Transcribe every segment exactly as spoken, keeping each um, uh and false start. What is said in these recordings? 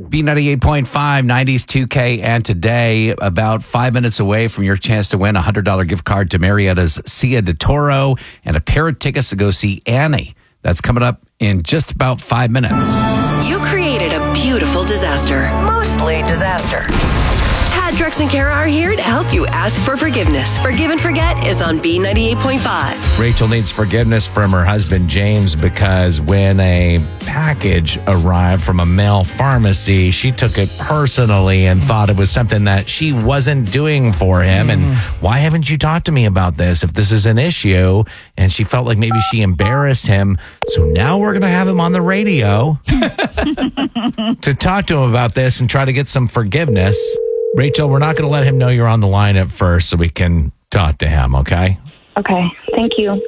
B ninety-eight point five, nineties two K, and today, about five minutes away from your chance to win a one hundred dollars gift card to Marietta's Cia de Toro and a pair of tickets to go see Annie. That's coming up in just about five minutes. You created a beautiful disaster, mostly disaster. Tad, Drex, and Kara are here to help you ask for forgiveness. Forgive and Forget is on B ninety-eight point five. Rachel needs forgiveness from her husband, James, because when a package arrived from a male pharmacy, she took it personally and thought it was something that she wasn't doing for him. Mm. And why haven't you talked to me about this if this is an issue? And she felt like maybe she embarrassed him. So now we're going to have him on the radio to talk to him about this and try to get some forgiveness. Rachel, we're not going to let him know you're on the line at first so we can talk to him, okay? Okay, thank you.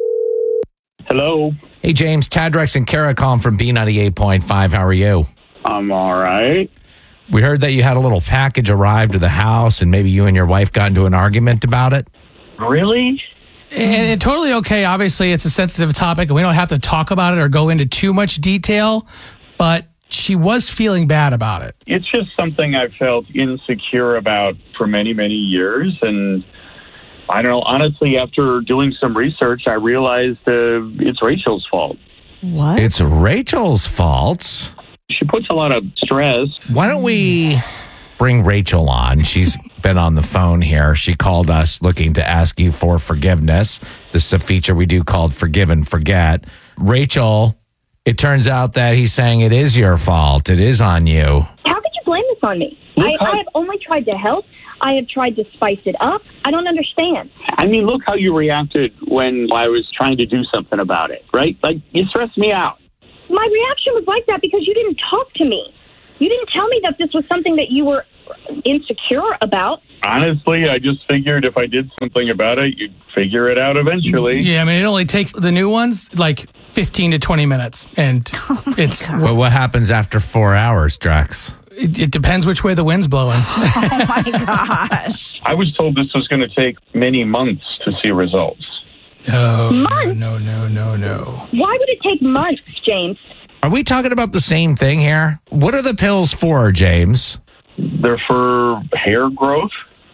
Hello. Hey, James, Tad, Drex, and Kara calling from B ninety-eight point five. How are you? I'm all right. We heard that you had a little package arrive to the house and maybe you and your wife got into an argument about it. Really? And, and totally okay. Obviously, it's a sensitive topic and we don't have to talk about it or go into too much detail, but she was feeling bad about it. It's just something I've felt insecure about for many, many years. And I don't know, honestly, after doing some research, I realized uh, it's Rachel's fault. What? It's Rachel's fault. She puts a lot of stress. Why don't we bring Rachel on? She's been on the phone here. She called us looking to ask you for forgiveness. This is a feature we do called Forgive and Forget. Rachel, it turns out that he's saying it is your fault. It is on you. How could you blame this on me? I, I have only tried to help. I have tried to spice it up. I don't understand. I mean, look how you reacted when I was trying to do something about it, right? Like, you stressed me out. My reaction was like that because you didn't talk to me. You didn't tell me that this was something that you were insecure about. Honestly, I just figured if I did something about it, you'd figure it out eventually. Yeah, I mean, it only takes the new ones like fifteen to twenty minutes. And oh it's. Well, what happens after four hours, Drex? It, it depends which way the wind's blowing. Oh, my gosh. I was told this was going to take many months to see results. No, Months? no, no, no, no. Why would it take months, James? Are we talking about the same thing here? What are the pills for, James? They're for hair growth.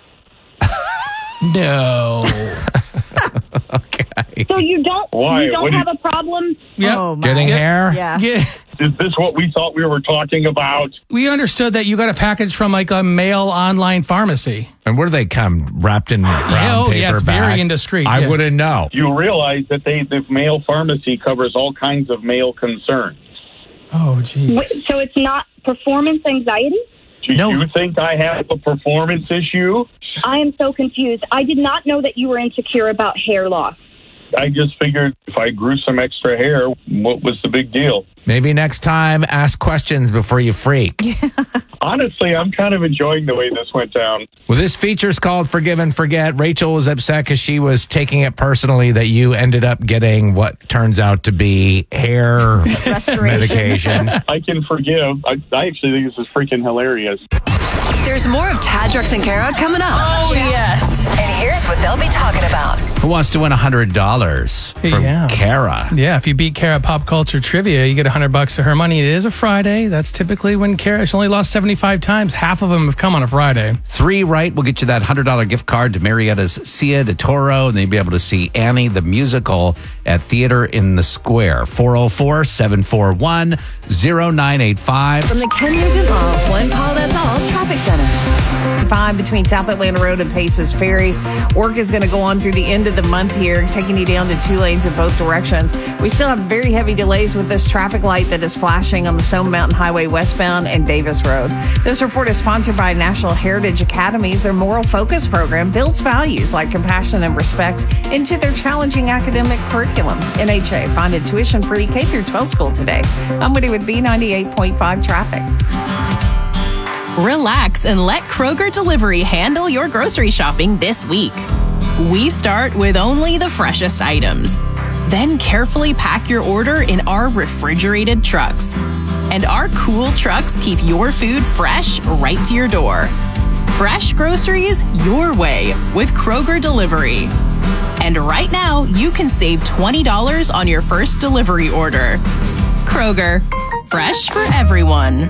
No. Okay. So you don't Why? you don't What do have you- a problem? Yep. Oh, my. Getting hair? Yeah. Yeah. Is this what we thought we were talking about? We understood that you got a package from like a male online pharmacy. And where do they come? Wrapped in brown oh, paper yeah, it's bag? very indiscreet, I yeah. wouldn't know. You realize that they, the male pharmacy covers all kinds of male concerns. Oh, geez. Wait, so it's not performance anxiety? Do No. you think I have a performance issue? I am so confused. I did not know that you were insecure about hair loss. I just figured if I grew some extra hair, what was the big deal? Maybe next time, ask questions before you freak. Honestly, I'm kind of enjoying the way this went down. Well, this feature's called Forgive and Forget. Rachel was upset because she was taking it personally that you ended up getting what turns out to be hair Restoration. medication. I can forgive. I, I actually think this is freaking hilarious. There's more of Tad, Drex, and Kara coming up. Oh, yes. And here's what they'll be talking about. Who wants to win one hundred dollars from Yeah. Kara? Yeah, if you beat Kara Pop Culture Trivia, you get one hundred bucks of her money. It is a Friday. That's typically when Kara, she only lost seventy-five times. Half of them have come on a Friday. Three right will get you that one hundred dollars gift card to Marietta's Cia de Toro, and then you'll be able to see Annie the musical at Theater in the Square. four oh four, seven four one, oh nine eight five. From the Ken Nugent Mall, one call, that's all, Traffic Center. Five between South Atlanta Road and Paces Ferry. Work is going to go on through the end of the month here, taking you down to two lanes in both directions. We still have very heavy delays with this traffic light that is flashing on the Stone Mountain Highway westbound and Davis Road. This report is sponsored by National Heritage Academies. Their Moral Focus program builds values like compassion and respect into their challenging academic curriculum. N H A, find a tuition-free K through twelve school today. I'm Woody with B ninety-eight point five Traffic. Relax and let Kroger Delivery handle your grocery shopping this week. We start with only the freshest items. Then carefully pack your order in our refrigerated trucks. And our cool trucks keep your food fresh right to your door. Fresh groceries your way with Kroger Delivery. And right now, you can save twenty dollars on your first delivery order. Kroger, fresh for everyone.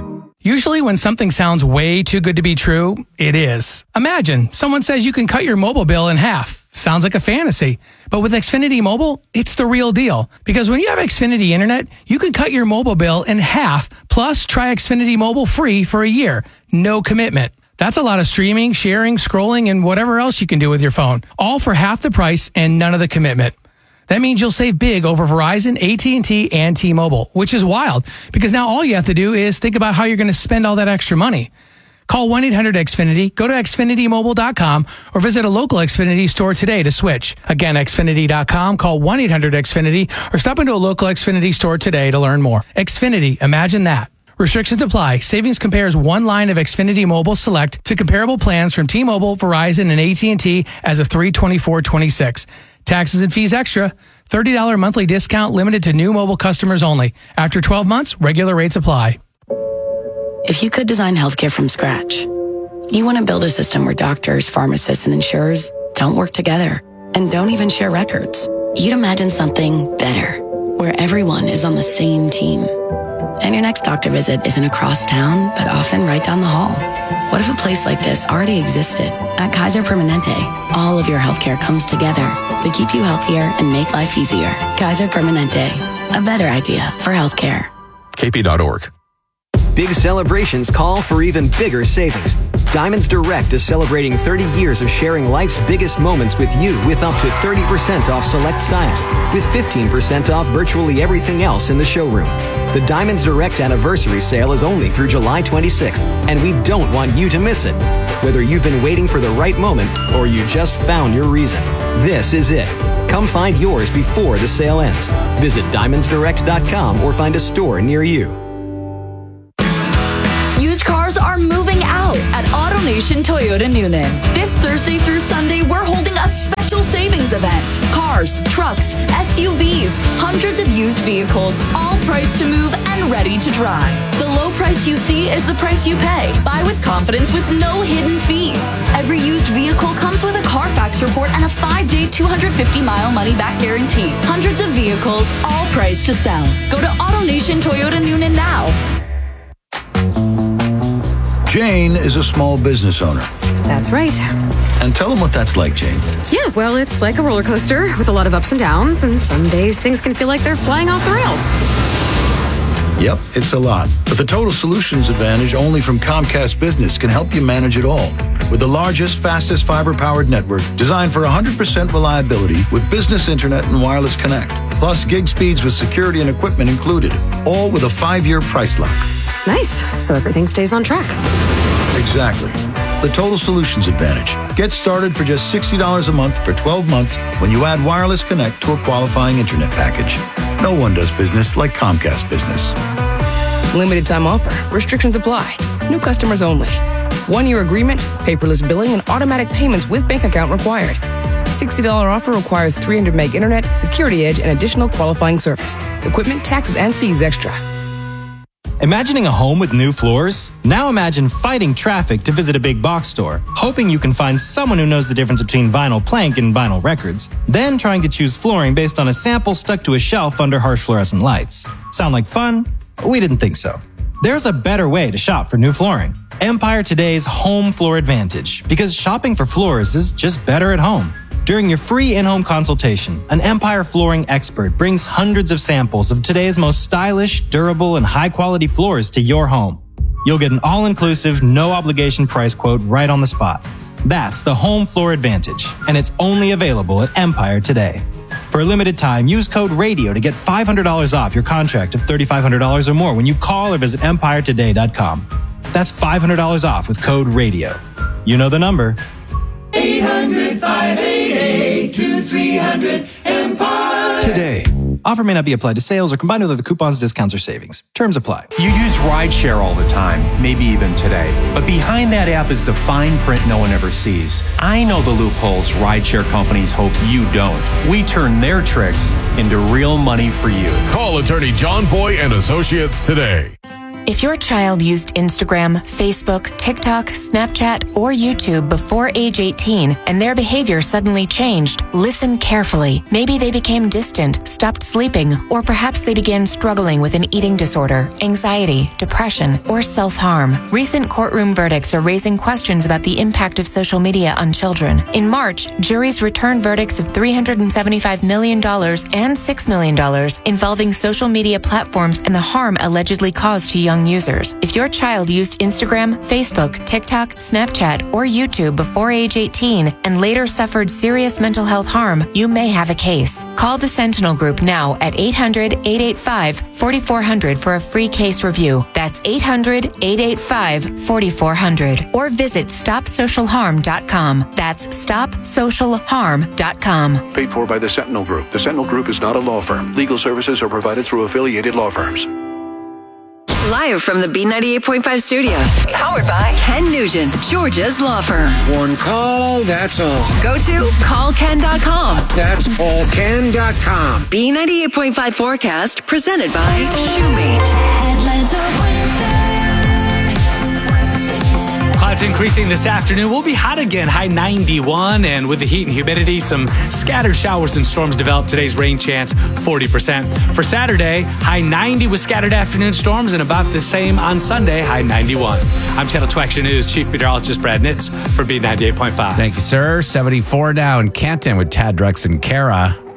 Usually when something sounds way too good to be true, it is. Imagine someone says you can cut your mobile bill in half. Sounds like a fantasy. But with Xfinity Mobile, it's the real deal. Because when you have Xfinity Internet, you can cut your mobile bill in half, plus try Xfinity Mobile free for a year. No commitment. That's a lot of streaming, sharing, scrolling, and whatever else you can do with your phone. All for half the price and none of the commitment. That means you'll save big over Verizon, A T and T, and T-Mobile, which is wild because now all you have to do is think about how you're going to spend all that extra money. Call one eight hundred X Finity, go to Xfinity Mobile dot com, or visit a local Xfinity store today to switch. Again, Xfinity dot com, call one eight hundred X Finity, or stop into a local Xfinity store today to learn more. Xfinity, imagine that. Restrictions apply. Savings compares one line of Xfinity Mobile Select to comparable plans from T-Mobile, Verizon, and A T and T as of three twenty-four twenty-six. Taxes and fees extra. thirty dollars monthly discount limited to new mobile customers only. After twelve months, regular rates apply. If you could design healthcare from scratch, you want to build a system where doctors, pharmacists, and insurers don't work together and don't even share records. You'd imagine something better, where everyone is on the same team. And your next doctor visit isn't across town, but often right down the hall. What if a place like this already existed? At Kaiser Permanente, all of your healthcare comes together to keep you healthier and make life easier. Kaiser Permanente, a better idea for healthcare. K P dot org. Big celebrations call for even bigger savings. Diamonds Direct is celebrating thirty years of sharing life's biggest moments with you with up to thirty percent off select styles, with fifteen percent off virtually everything else in the showroom. The Diamonds Direct anniversary sale is only through July twenty-sixth, and we don't want you to miss it. Whether you've been waiting for the right moment or you just found your reason, this is it. Come find yours before the sale ends. Visit diamonds direct dot com or find a store near you. Used cars are moving out at AutoNation Toyota Noonan. This Thursday through Sunday, we're holding a special savings event. Cars, trucks, S U Vs, hundreds of used vehicles, all priced to move and ready to drive. The low price you see is the price you pay. Buy with confidence with no hidden fees. Every used vehicle comes with a Carfax report and a five-day, two hundred fifty mile money-back guarantee. Hundreds of vehicles, all priced to sell. Go to AutoNation Toyota Noonan now. Jane is a small business owner. That's right. And tell them what that's like, Jane. Yeah, well, it's like a roller coaster with a lot of ups and downs, and some days things can feel like they're flying off the rails. Yep, it's a lot. But the Total Solutions Advantage only from Comcast Business can help you manage it all. With the largest, fastest fiber-powered network designed for one hundred percent reliability with business internet and wireless connect. Plus gig speeds with security and equipment included. All with a five-year price lock. Nice. So everything stays on track. Exactly. The Total Solutions Advantage. Get started for just sixty dollars a month for twelve months when you add Wireless Connect to a qualifying internet package. No one does business like Comcast Business. Limited time offer. Restrictions apply. New customers only. One-year agreement, paperless billing, and automatic payments with bank account required. sixty dollars offer requires three hundred meg internet, security edge, and additional qualifying service. Equipment, taxes, and fees extra. Imagining a home with new floors? Now imagine fighting traffic to visit a big box store, hoping you can find someone who knows the difference between vinyl plank and vinyl records, then trying to choose flooring based on a sample stuck to a shelf under harsh fluorescent lights. Sound like fun? We didn't think so. There's a better way to shop for new flooring. Empire Today's Home Floor Advantage, because shopping for floors is just better at home. During your free in-home consultation, an Empire flooring expert brings hundreds of samples of today's most stylish, durable, and high-quality floors to your home. You'll get an all-inclusive, no-obligation price quote right on the spot. That's the Home Floor Advantage, and it's only available at Empire Today. For a limited time, use code RADIO to get five hundred dollars off your contract of three thousand five hundred dollars or more when you call or visit empire today dot com. That's five hundred dollars off with code RADIO. You know the number. eight hundred, five eight eight, two three hundred, Empire. Today. Offer may not be applied to sales or combined with other coupons, discounts, or savings. Terms apply. You use rideshare all the time, maybe even today. But behind that app is the fine print no one ever sees. I know the loopholes rideshare companies hope you don't. We turn their tricks into real money for you. Call attorney John Foy and Associates today. If your child used Instagram, Facebook, TikTok, Snapchat, or YouTube before age eighteen and their behavior suddenly changed, listen carefully. Maybe they became distant, stopped sleeping, or perhaps they began struggling with an eating disorder, anxiety, depression, or self-harm. Recent courtroom verdicts are raising questions about the impact of social media on children. In March, juries returned verdicts of three hundred seventy-five million dollars and six million dollars involving social media platforms and the harm allegedly caused to young users. If your child used Instagram, Facebook, TikTok, Snapchat, or YouTube before age eighteen and later suffered serious mental health harm, you may have a case. Call the Sentinel Group now at eight hundred, eight eight five, four four zero zero for a free case review. That's eight hundred, eight eight five, four four zero zero. Or visit stop social harm dot com. That's stop social harm dot com. Paid for by the Sentinel Group. The Sentinel Group is not a law firm. Legal services are provided through affiliated law firms. Live from the B ninety-eight point five studios. Powered by Ken Nugent, Georgia's law firm. One call, that's all. Go to call ken dot com. That's call ken dot com. B ninety-eight point five forecast presented by Shoemate. Atlanta Clouds increasing this afternoon. We'll be hot again, high ninety-one, and with the heat and humidity, some scattered showers and storms develop. Today's rain chance, forty percent. For Saturday, high ninety with scattered afternoon storms, and about the same on Sunday, high ninety-one. I'm Channel two Action News Chief Meteorologist Brad Nitz for B ninety-eight point five. Thank you, sir. seventy-four now in Canton with Tad, Drex, and Kara.